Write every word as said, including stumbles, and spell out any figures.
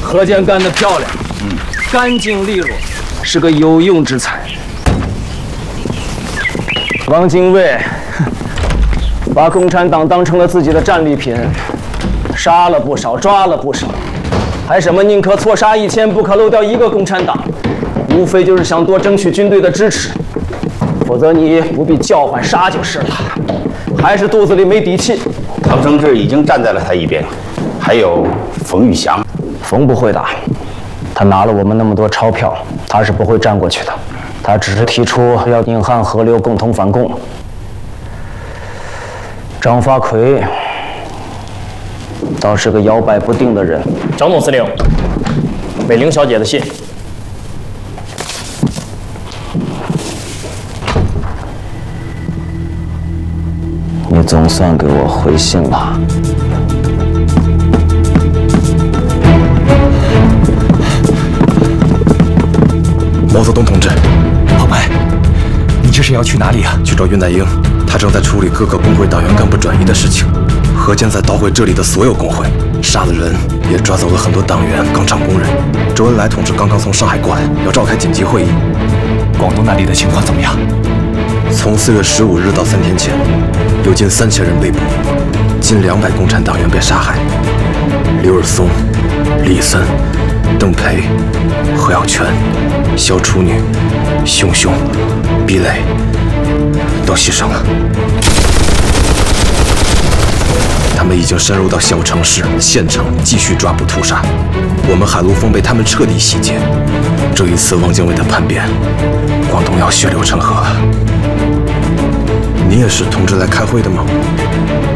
何键干得漂亮，嗯，干净利落，是个有用之才。汪精卫把共产党当成了自己的战利品，杀了不少，抓了不少，还什么宁可错杀一千，不可漏掉一个共产党，无非就是想多争取军队的支持。否则你不必叫唤杀就是了，还是肚子里没底气。 唐生智已经站在了他一边，还有冯玉祥。 冯不会打，他拿了我们那么多钞票，他是不会站过去的。他只是提出要宁汉合流，共同反共。张发奎倒是个摇摆不定的人。 张总司令，美玲小姐的信。 你总算给我回信了。 毛泽东同志，老白，你这是要去哪里啊？去找恽代英，他正在处理各个工会党员干部转移的事情。何键在捣毁这里的所有工会，杀了人，也抓走了很多党员、钢厂工人。周恩来同志刚刚从上海过来，要召开紧急会议。广东那里的情况怎么样？从四月十五日到三天前，有近三千人被捕，近两百共产党员被杀害。刘尔松、李森、邓培、何耀全、萧楚女、熊熊、毕磊都牺牲了。他们已经深入到小城市、县城，继续抓捕屠杀。我们海陆丰被他们彻底洗劫。这一次汪精卫的叛变，广东要血流成河了。你也是同志来开会的吗？